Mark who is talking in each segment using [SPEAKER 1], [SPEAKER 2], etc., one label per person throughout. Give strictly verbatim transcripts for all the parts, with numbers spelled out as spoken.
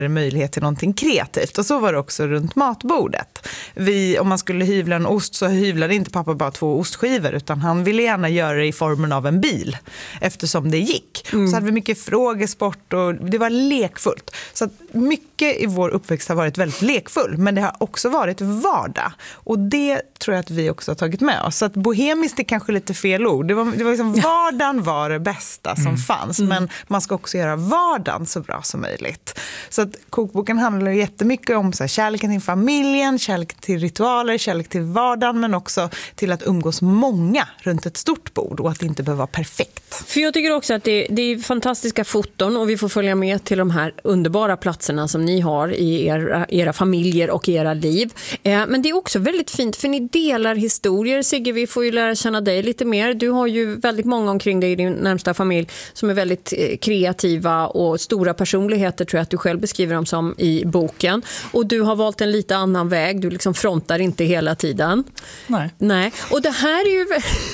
[SPEAKER 1] möjlighet till någonting kreativt. Och så var det också runt matbordet. Vi, om man skulle hyvla en ost så hyvlade inte pappa bara två ostskivor, utan han ville gärna göra det i formen av en bil eftersom det gick. Mm. Så hade vi mycket frågesport och det var lekfullt. Så att mycket i vår uppväxt har varit väldigt lekfull, men det har också varit vardag. Och det tror jag att vi också har tagit med oss. Så att bohemiskt är kanske lite fel ord. Det var, det var liksom, vardagen var det bästa som mm. fanns, mm. men man ska också göra vardagen så bra som möjligt. Så att kokboken handlar jättemycket om så här, kärleken till familjen, kärlek till ritualer, kärlek till vardagen, men också till att umgås många runt ett stort bord och att det inte behöver vara perfekt.
[SPEAKER 2] För jag tycker också att det, det är fantastiska foton och vi får följa med till de här underbara platserna som ni har i era, era familjer och era liv. Eh, men det är också väldigt fint för ni delar historier. Sigge, vi får ju lära känna dig lite mer. Du har ju väldigt många omkring dig i din närmsta familj som är väldigt eh, kreativa och stora personligheter, tror jag att du själv beskriver dem som i boken. Och du har valt en lite annan väg. Du liksom frontar inte hela tiden.
[SPEAKER 3] Nej.
[SPEAKER 2] Nej. Och det här är ju...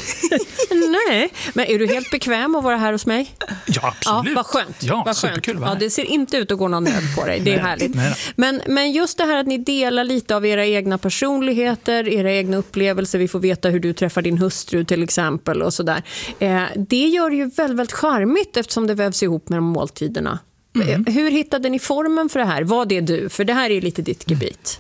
[SPEAKER 2] Nej. Men är du helt bekväm att vara här hos mig?
[SPEAKER 3] Ja, absolut.
[SPEAKER 2] Ja, vad skönt.
[SPEAKER 3] Ja,
[SPEAKER 2] vad
[SPEAKER 3] superkul.
[SPEAKER 2] skönt. Ja, det ser inte ut att gå någon nöd på dig. Det är
[SPEAKER 3] nej,
[SPEAKER 2] härligt.
[SPEAKER 3] Nej.
[SPEAKER 2] Men, men just det här att ni delar lite av era egna personligheter, era egna upplevelser. Vi får veta hur du träffar din hustru till exempel och sådär. Eh, det gör det ju väldigt, väldigt charmigt eftersom det vävs ihop med de måltiderna. Mm. Hur hittade ni formen för det här? Vad är du? För det här är lite ditt gebit.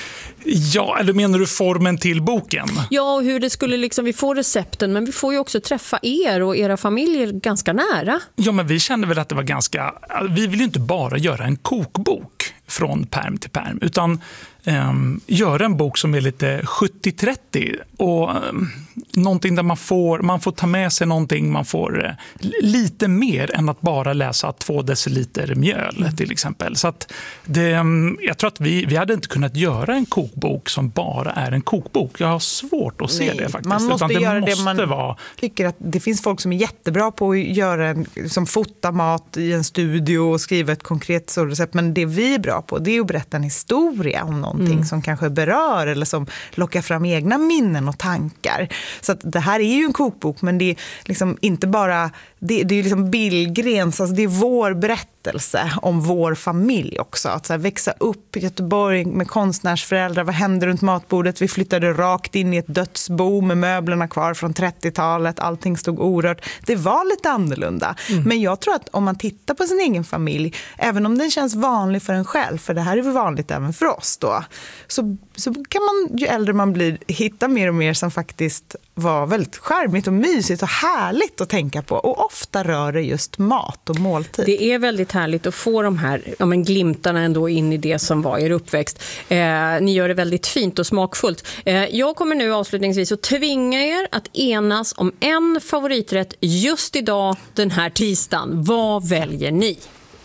[SPEAKER 3] Ja, eller menar du formen till boken?
[SPEAKER 2] Ja, och hur det skulle liksom, vi får recepten, men vi får ju också träffa er och era familjer ganska nära.
[SPEAKER 3] Ja, men vi kände väl att det var ganska... Vi vill ju inte bara göra en kokbok från perm till perm, utan um, göra en bok som är lite sjuttio trettio och um, någonting där man får, man får ta med sig någonting, man får uh, lite mer än att bara läsa två deciliter mjöl mm. till exempel. Så att det, um, jag tror att vi, vi hade inte kunnat göra en kokbok som bara är en kokbok. Jag har svårt att se Nej, det faktiskt.
[SPEAKER 1] Man måste
[SPEAKER 3] Utan det
[SPEAKER 1] göra
[SPEAKER 3] måste
[SPEAKER 1] det man
[SPEAKER 3] vara...
[SPEAKER 1] tycker att det finns folk som är jättebra på att göra en, som fota mat i en studio och skriva ett konkret så recept, men det vi är bra på, det är att berätta en historia om någonting mm. som kanske berör eller som lockar fram egna minnen och tankar. Så att det här är ju en kokbok, men det är liksom inte bara, det, det är ju liksom Billgrens, alltså det är vår berättelse om vår familj också. Att så här, växa upp i Göteborg med konstnärsföräldrar, vad hände runt matbordet? Vi flyttade rakt in i ett dödsbo med möblerna kvar från trettiotalet, allting stod orört. Det var lite annorlunda. Mm. Men jag tror att om man tittar på sin egen familj, även om den känns vanlig för en själv, för det här är väl vanligt även för oss då, så, så kan man, ju äldre man blir, hitta mer och mer som faktiskt var väldigt charmigt och mysigt och härligt att tänka på. Och ofta rör det just mat och måltid.
[SPEAKER 2] Det är väldigt härligt att få de här ja, men glimtarna ändå in i det som var er uppväxt. Eh, ni gör det väldigt fint och smakfullt. Eh, jag kommer nu avslutningsvis att tvinga er att enas om en favoriträtt just idag, den här tisdagen. Vad väljer ni?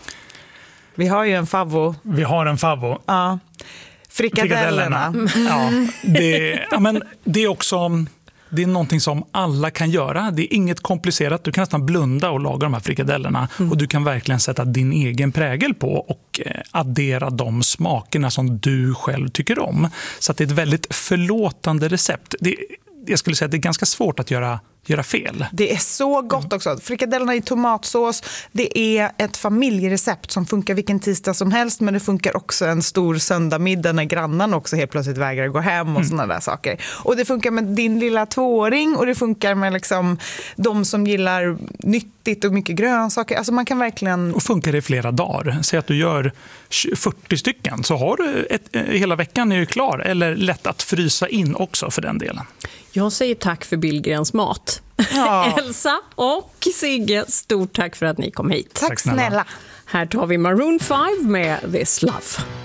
[SPEAKER 1] Vi har ju en favvo.
[SPEAKER 3] Vi har en favvo.
[SPEAKER 1] Ja. Frikadellerna.
[SPEAKER 3] Frikadellerna. Ja, det, ja, men det är också... Det är någonting som alla kan göra. Det är inget komplicerat. Du kan nästan blunda och laga de här frikadellerna. Mm. Och du kan verkligen sätta din egen prägel på och addera de smakerna som du själv tycker om. Så att det är ett väldigt förlåtande recept. Det, jag skulle säga att det är ganska svårt att göra göra fel.
[SPEAKER 1] Det är så gott också. Frikadellerna i tomatsås, det är ett familjerecept som funkar vilken tisdag som helst, men det funkar också en stor söndagmiddag när grannen också helt plötsligt vägrar gå hem och mm. sådana där saker. Och det funkar med din lilla tvååring och det funkar med liksom de som gillar nyttigt och mycket grönsaker. Alltså man kan verkligen...
[SPEAKER 3] Och funkar det i flera dagar. Säg att du gör fyrtio stycken så har du ett, hela veckan är ju klar, eller lätt att frysa in också för den delen.
[SPEAKER 2] Jag säger tack för Billgrens mat.
[SPEAKER 1] Ja.
[SPEAKER 2] Elsa och Sigge, stort tack för att ni kom hit.
[SPEAKER 1] Tack snälla.
[SPEAKER 2] Här tar vi Maroon five med This Love.